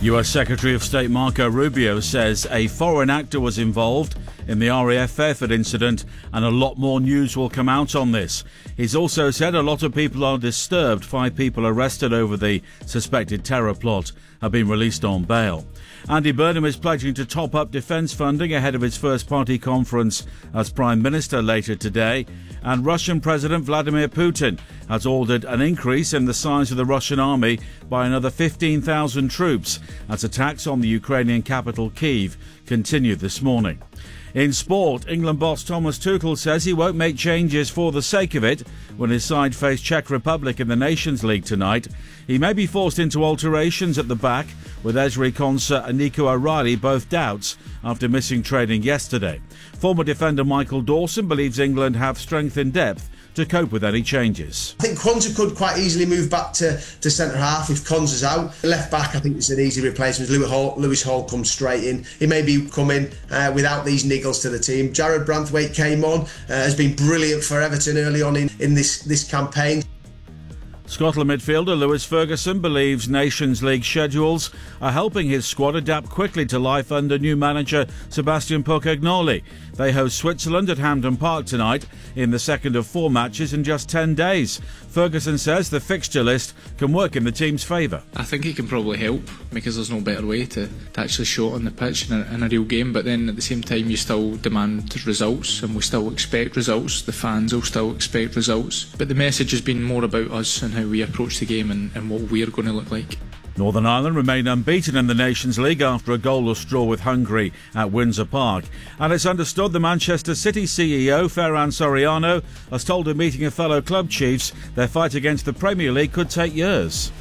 US Secretary of State Marco Rubio says a foreign actor was involved in the RAF Fairford incident and a lot more news will come out on this. He's also said a lot of people are disturbed. 5 people arrested over the suspected terror plot have been released on bail. Andy Burnham is pledging to top up defence funding ahead of his first party conference as Prime Minister later today. And Russian President Vladimir Putin has ordered an increase in the size of the Russian army by another 15,000 troops as attacks on the Ukrainian capital Kyiv continue this morning. In sport, England boss Thomas Tuchel says he won't make changes for the sake of it when his side face Czech Republic in the Nations League tonight. He may be forced into alterations at the back, with Ezri Konsa and Nico O'Reilly both doubts after missing training yesterday. Former defender Michael Dawson believes England have strength in depth to cope with any changes. I think Konsa could quite easily move back to centre-half if Konsa's out. Left back, I think it's an easy replacement. Lewis Hall comes straight in. He may be coming without these niggles to the team. Jared Branthwaite came on, has been brilliant for Everton early on in this campaign. Scotland midfielder Lewis Ferguson believes Nations League schedules are helping his squad adapt quickly to life under new manager Sebastian Pocagnoli. They host Switzerland at Hampden Park tonight in the second of 4 matches in just 10 days. Ferguson says the fixture list can work in the team's favour. I think it can probably help because there's no better way to actually show it on the pitch in a real game, but then at the same time you still demand results and we still expect results. The fans will still expect results, but the message has been more about us and how we approach the game and what we're going to look like. Northern Ireland remain unbeaten in the Nations League after a goalless draw with Hungary at Windsor Park. And it's understood the Manchester City CEO, Ferran Soriano, has told a meeting of fellow club chiefs their fight against the Premier League could take years.